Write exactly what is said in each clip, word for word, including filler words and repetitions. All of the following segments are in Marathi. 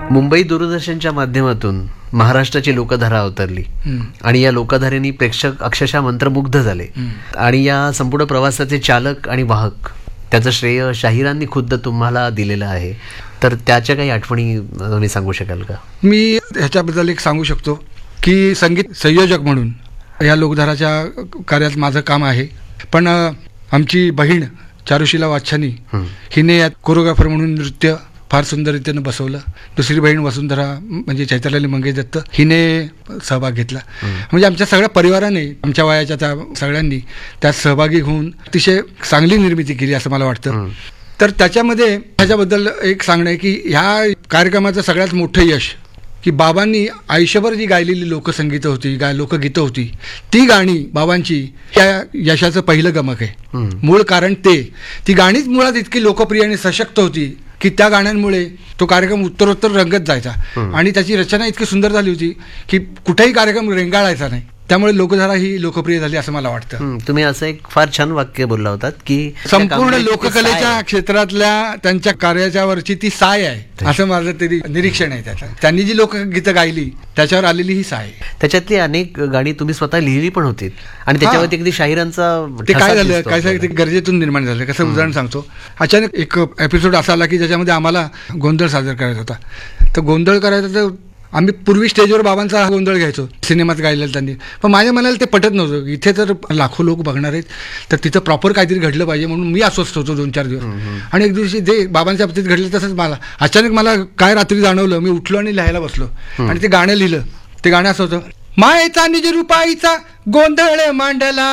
मुंबई दूरदर्शनच्या माध्यमातून महाराष्ट्राची लोकधारा अवतरली आणि या लोकधारेने प्रेक्षक अक्षरशः मंत्रमुग्ध झाले आणि या संपूर्ण प्रवासाचे चालक आणि वाहक त्याचं श्रेय शाहिरांनी खुद्द तुम्हाला दिलेलं आहे. तर त्याच्या काही आठवणी तुम्ही सांगू शकाल का? मी ह्याच्याबद्दल एक सांगू शकतो की संगीत संयोजक म्हणून या लोकधाराच्या कार्यात माझं काम आहे. पण आमची बहीण चारुशीला वाच्छानी हिने यात कोरिओग्राफर म्हणून नृत्य फार सुंदररीतीनं बसवलं. दुसरी बहीण वसुंधरा म्हणजे चैत्राली मंगेश दत्त हिने सहभाग घेतला. म्हणजे आमच्या सगळ्या परिवाराने आमच्या वयाच्या त्या सगळ्यांनी त्यात सहभागी होऊन अतिशय चांगली निर्मिती केली असं मला वाटतं. तर त्याच्यामध्ये ह्याच्याबद्दल एक सांगणं आहे की ह्या कार्यक्रमाचं सगळ्यात मोठं यश की बाबांनी आयुष्यभर जी गायलेली लोकसंगीतं होती, गाय लोकगीतं होती, ती गाणी बाबांची त्या यशाचं पहिलं गमक आहे. मूळ कारण ते ती गाणीच मुळात इतकी लोकप्रिय आणि सशक्त होती की त्या गाण्यांमुळे तो कार्यक्रम उत्तरोत्तर रंगत जायचा आणि त्याची रचना इतकी सुंदर झाली होती की कुठेही कार्यक्रम रेंगाळायचा नाही. त्यामुळे लोकधारा ही लोकप्रिय झाली असं मला वाटतं. तुम्ही असं एक फार छान वाक्य बोलला होतात की संपूर्ण लोककलेच्या क्षेत्रातल्या त्यांच्या कार्याच्यावरची ती साय आहे असं माझं तरी निरीक्षण आहे. त्याचं त्यांनी जी लोकगीतं गायली त्याच्यावर आलेली ही साय. त्याच्यातली अनेक गाणी तुम्ही स्वतः लिहिली पण होती आणि त्याच्यावरती अगदी शाहिरांचा ते काय झालं काय ते गरजेतून निर्माण झालं. कसं उदाहरण सांगतो. अचानक एक एपिसोड असा आला की ज्याच्यामध्ये आम्हाला गोंधळ सादर करायचा होता. तर गोंधळ करायचा तर आम्ही पूर्वी स्टेजवर बाबांचा हा गोंधळ घ्यायचो सिनेमात गायलेला त्यांनी. पण माझ्या मनाला ते पटत नव्हतं. इथे तर लाखो लोक बघणार आहेत तर तिथं प्रॉपर काहीतरी घडलं पाहिजे म्हणून मी अस्वस्थ होतो दोन चार दिवस. आणि एक दिवशी जे बाबांच्या बाबतीत घडलं तसंच मला अचानक मला काय रात्री जाणवलं. मी उठलो आणि लिहायला बसलो आणि ते गाणं लिहिलं. ते गाणं असं होतं. मायेचा निज रुपाईचा गोंधळ मांडला,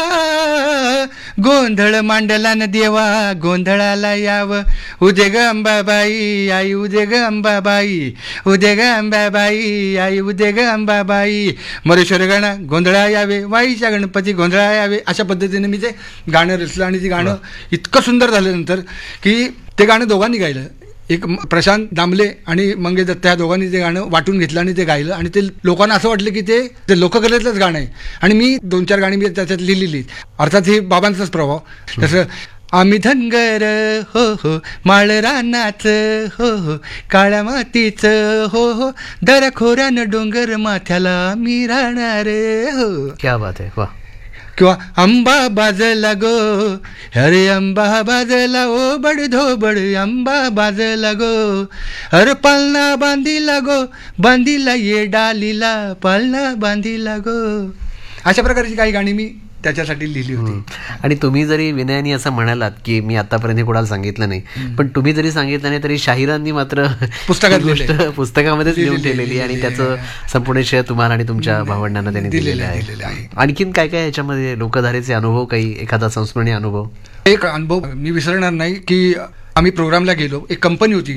गोंधळ मांडला न देवा गोंधळाला यावं. उदे ग अंबाबाई आई उदे ग अंबाबाई, उदे ग अंबाबाई आई उदे ग अंबाबाई. मरेश्वर गण गोंधळा यावे, वाईच्या गणपती गोंधळा यावे. अशा पद्धतीने मी ते गाणं रचलं आणि ते गाणं इतकं सुंदर झालं नंतर की ते गाणं दोघांनी गायलं. एक प्रशांत दामले आणि मंगेश दत्त ह्या दोघांनी ते गाणं वाटून घेतलं आणि ते गायलं आणि ते लोकांना असं वाटलं की ते ते लोककलेतलंच गाणं आहे. आणि मी दोन चार गाणी मी त्याच्यात लिहिलेली. अर्थात ही बाबांचाच प्रभाव. तसं आम्ही धनगर हो हो माळरानाच हो हो काळ्या मातीचं हो हो दरखोऱ्यानं डोंगर माथ्याला आम्ही राहणार हो. क्या बात आहे. वा. किंवा आंबा बाजला गो अरे आंबा बाजला ओ बडधोबड आंबा बाजला गो अरे पालना बांधिला गो बांधिला ये डालीला पालना बांधिला गो. अशा प्रकारची काही गाणी मी त्याच्यासाठी लिहिली होती. आणि तुम्ही जरी विनयानी असं म्हणालात की मी आतापर्यंत कोणाला सांगितलं नाही, पण तुम्ही जरी सांगितलं नाही तरी शाहिरांनी मात्र पुस्तकात गोष्ट पुस्तकामध्येच लिहून ठेवलेली आणि त्याचं संपूर्ण श्रेय तुम्हाला आणि तुमच्या भावंडांना त्यांनी दिलेलं आहे. आणखीन काय काय याच्यामध्ये लोकधारेचे अनुभव, काही एखादा संस्मरणीय अनुभव? एक अनुभव मी विसरणार नाही की आम्ही प्रोग्रामला गेलो. एक कंपनी होती